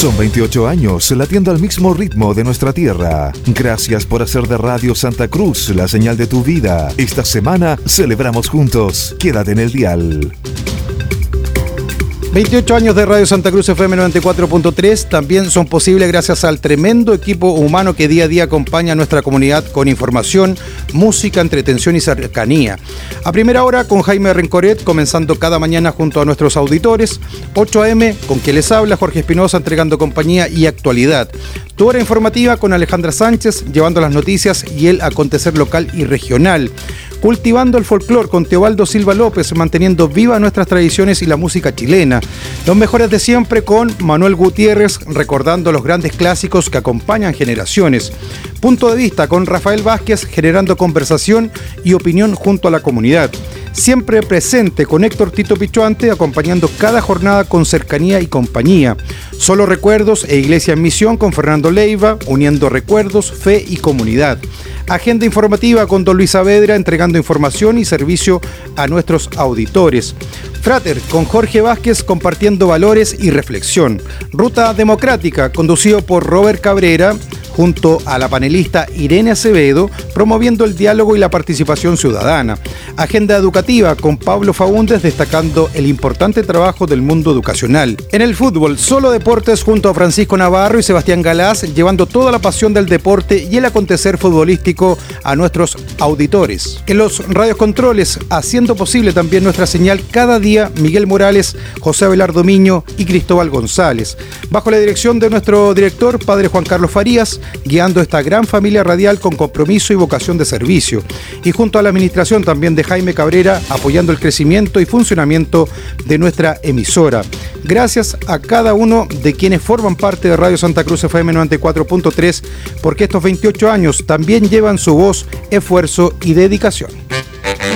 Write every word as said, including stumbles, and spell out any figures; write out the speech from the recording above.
Son veintiocho años latiendo al mismo ritmo de nuestra tierra. Gracias por hacer de Radio Santa Cruz la señal de tu vida. Esta semana celebramos juntos. Quédate en el dial. veintiocho años de Radio Santa Cruz F M noventa y cuatro punto tres también son posibles gracias al tremendo equipo humano que día a día acompaña a nuestra comunidad con información, música, entretención y cercanía. A primera hora con Jaime Rencoret, comenzando cada mañana junto a nuestros auditores. ocho a eme con quien les habla Jorge Espinosa, entregando compañía y actualidad. Tu hora informativa con Alejandra Sánchez, llevando las noticias y el acontecer local y regional. Cultivando el folclor con Teobaldo Silva López, manteniendo vivas nuestras tradiciones y la música chilena. Los mejores de siempre con Manuel Gutiérrez, recordando los grandes clásicos que acompañan generaciones. Punto de vista con Rafael Vázquez, generando conversación y opinión junto a la comunidad. Siempre presente con Héctor Tito Pichuante, acompañando cada jornada con cercanía y compañía. Solo recuerdos e Iglesia en Misión con Fernando Leiva, uniendo recuerdos, fe y comunidad. Agenda informativa con Don Luis Saavedra, entregando información y servicio a nuestros auditores. Frater con Jorge Vázquez, compartiendo valores y reflexión. Ruta Democrática, conducido por Robert Cabrera, junto a la panelista Irene Acevedo, promoviendo el diálogo y la participación ciudadana. Agenda educativa con Pablo Faúndez, destacando el importante trabajo del mundo educacional. En el fútbol, Solo Deportes junto a Francisco Navarro y Sebastián Galás, llevando toda la pasión del deporte y el acontecer futbolístico a nuestros auditores. En los radios controles, haciendo posible también nuestra señal cada día, Miguel Morales, José Abelardo Miño y Cristóbal González. Bajo la dirección de nuestro director, padre Juan Carlos Farías, guiando esta gran familia radial con compromiso y vocación de servicio. Y junto a la administración también de Jaime Cabrera, apoyando el crecimiento y funcionamiento de nuestra emisora. Gracias a cada uno de quienes forman parte de Radio Santa Cruz F M noventa y cuatro punto tres, porque estos veintiocho años también llevan su voz, esfuerzo y dedicación.